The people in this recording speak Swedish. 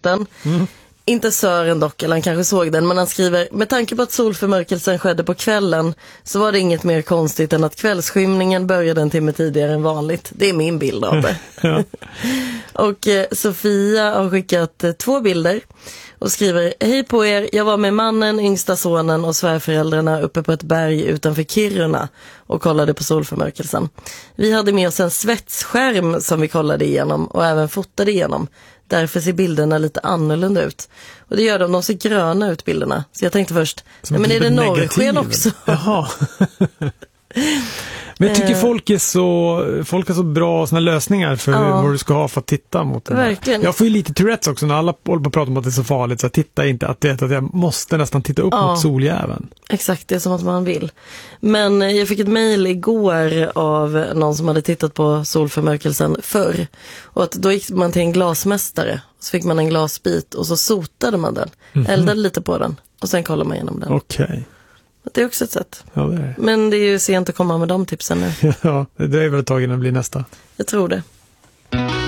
natten. Inte Sören dock, eller han kanske såg den, men han skriver: med tanke på att solförmörkelsen skedde på kvällen så var det inget mer konstigt än att kvällsskymningen började en timme tidigare än vanligt. Det är min bild av det. Och Sofia har skickat 2 bilder och skriver: hej på er, jag var med mannen, yngsta sonen och svärföräldrarna uppe på ett berg utanför Kiruna och kollade på solförmörkelsen. Vi hade med oss en svetsskärm som vi kollade igenom och även fotade igenom. Därför ser bilderna lite annorlunda ut. Och det gör de ser gröna ut, bilderna. Så jag tänkte först, nej, men är det norrsken också? Jaha. Men jag tycker folk har så bra såna lösningar för vad du ska ha för att titta mot den. Verkligen. Jag får ju lite Tourettes också när alla håller på att prata om att det är så farligt, så jag tittar inte att jag måste nästan titta upp mot soljäveln. Exakt, det är som att man vill. Men jag fick ett mejl igår av någon som hade tittat på solförmörkelsen förr. Och att då gick man till en glasmästare, så fick man en glasbit och så sotade man den. Eldade lite på den och sen kollade man igenom den. Okej. Det är också ett sätt. Ja, det är. Men det är ju sent att komma med de tipsen nu. Ja, det är väl ett tag innan det blir nästa. Jag tror det.